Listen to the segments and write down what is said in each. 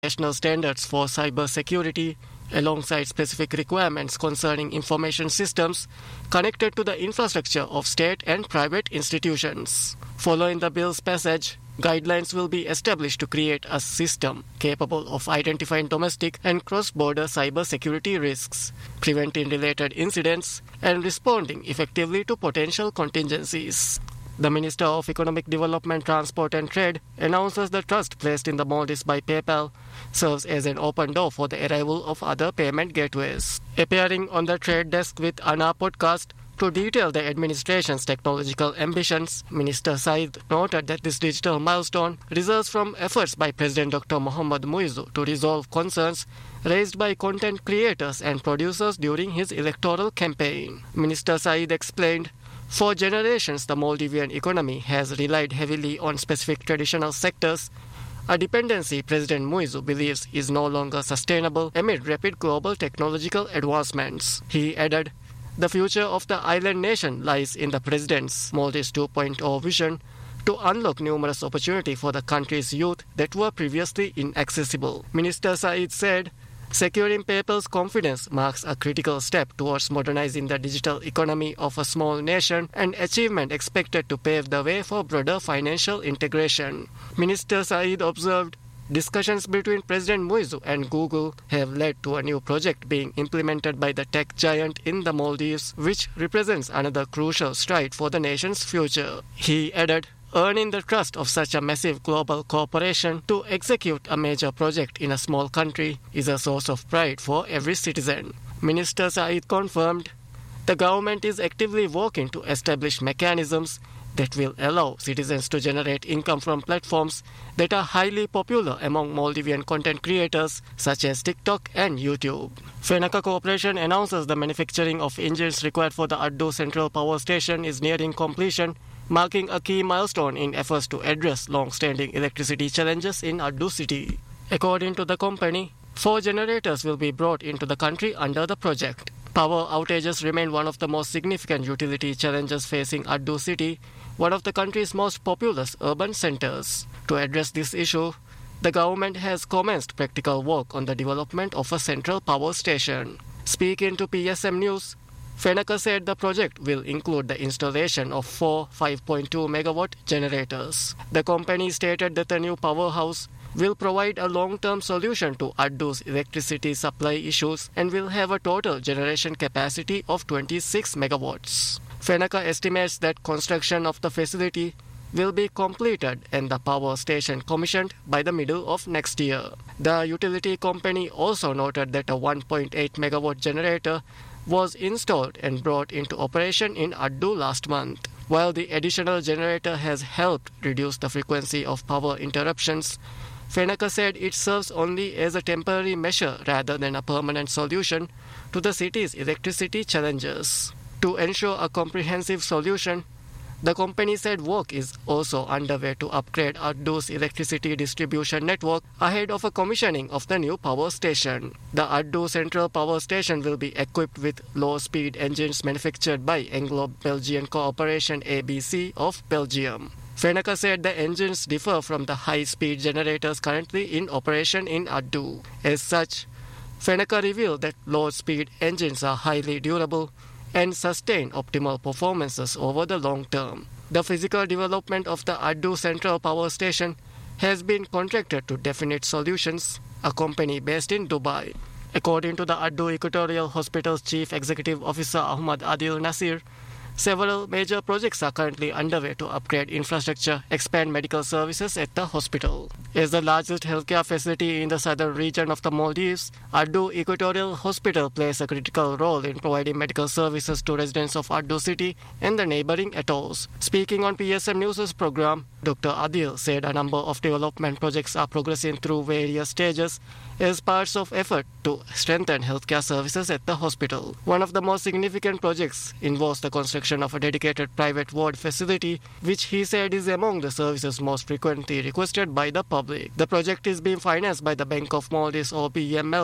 national standards for cybersecurity alongside specific requirements concerning information systems connected to the infrastructure of state and private institutions. Following the bill's passage, guidelines will be established to create a system capable of identifying domestic and cross-border cybersecurity risks, preventing related incidents, and responding effectively to potential contingencies. The Minister of Economic Development, Transport and Trade announces the trust placed in the Maldives by PayPal serves as an open door for the arrival of other payment gateways. Appearing on the Trade Desk with Anna podcast to detail the administration's technological ambitions, Minister Said noted that this digital milestone results from efforts by President Dr. Mohammad Muizzu to resolve concerns raised by content creators and producers during his electoral campaign. Minister Said explained, "For generations, the Maldivian economy has relied heavily on specific traditional sectors, a dependency President Muizzu believes is no longer sustainable amid rapid global technological advancements." He added, "The future of the island nation lies in the President's Maldives 2.0 vision to unlock numerous opportunities for the country's youth that were previously inaccessible." Minister Said said, "Securing PayPal's confidence marks a critical step towards modernizing the digital economy of a small nation, an achievement expected to pave the way for broader financial integration." Minister Said observed, "Discussions between President Muizzu and Google have led to a new project being implemented by the tech giant in the Maldives, which represents another crucial stride for the nation's future." He added, "Earning the trust of such a massive global corporation to execute a major project in a small country is a source of pride for every citizen." Minister Said confirmed, "The government is actively working to establish mechanisms that will allow citizens to generate income from platforms that are highly popular among Maldivian content creators such as TikTok and YouTube." Fenaka Corporation announces the manufacturing of engines required for the Addu Central Power Station is nearing completion, marking a key milestone in efforts to address long-standing electricity challenges in Addu city. According to the company, 4 generators will be brought into the country under the project. Power outages remain one of the most significant utility challenges facing Addu city, one of the country's most populous urban centers. To address this issue, the government has commenced practical work on the development of a central power station. Speaking to PSM News, Fenaka said the project will include the installation of 4 5.2 megawatt generators. The company stated that the new powerhouse will provide a long-term solution to Addu's electricity supply issues and will have a total generation capacity of 26 megawatts. Fenaka estimates that construction of the facility will be completed and the power station commissioned by the middle of next year. The utility company also noted that a 1.8 megawatt generator was installed and brought into operation in Addu last month. While the additional generator has helped reduce the frequency of power interruptions, Fenaka said it serves only as a temporary measure rather than a permanent solution to the city's electricity challenges. To ensure a comprehensive solution, the company said work is also underway to upgrade Addu's electricity distribution network ahead of a commissioning of the new power station. The Addu Central Power Station will be equipped with low-speed engines manufactured by Anglo-Belgian Corporation ABC of Belgium. Fenaka said the engines differ from the high-speed generators currently in operation in Addu. As such, Fenaka revealed that low-speed engines are highly durable and sustain optimal performances over the long term. The physical development of the Addu Central Power Station has been contracted to Definite Solutions, a company based in Dubai. According to the Addu Equatorial Hospital's Chief Executive Officer Ahmad Adil Nasir, several major projects are currently underway to upgrade infrastructure, expand medical services at the hospital. As the largest healthcare facility in the southern region of the Maldives, Addu Equatorial Hospital plays a critical role in providing medical services to residents of Addu city and the neighboring atolls. Speaking on PSM News' program, Dr. Adil said a number of development projects are progressing through various stages as parts of effort to strengthen healthcare services at the hospital. One of the most significant projects involves the construction of a dedicated private ward facility, which he said is among the services most frequently requested by the public. The project is being financed by the Bank of Maldives or BML,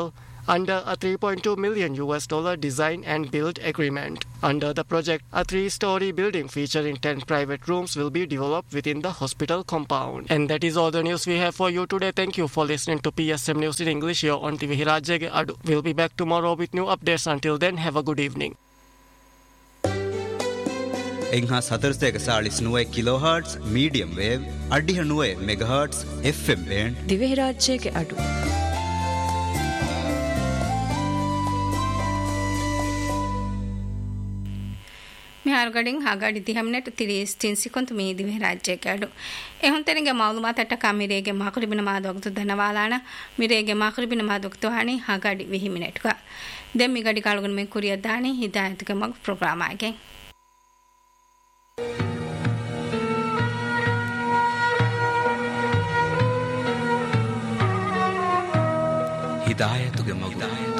under a $3.2 million design and build agreement. Under the project, a 3-story building featuring 10 private rooms will be developed within the hospital compound. And that is all the news we have for you today. Thank you for listening to PSM News in English here on TV Hirajege Adu. We'll be back tomorrow with new updates. Until then, have a good evening. එංහා සතරස්තයක සාලිස් නුවයි කිලෝහර්ට්ස් medium wave අඩිහ නුවයි මෙගහර්ට්ස් FM band දිවහිරාජ්‍යයක අඩු. මිහාරුගඩින් හාගඩි 30 minute 30 තින්සිකොන්තු මේ දිවහිරාජ්‍යයක අඩු. එහොන් තෙනගේ මාලුමාතට කමිරේගේ මාකුරිබින මාදොක්තු දනවාලාන මිරේගේ මාකුරිබින මාදොක්තු හානි හාගඩි 20 මිනිටක. දැන් මේ ගඩි කාලගුණ මේ කුරිය දානි හිදායතුක මග programme ආගෙන් හිදායතුගේ මග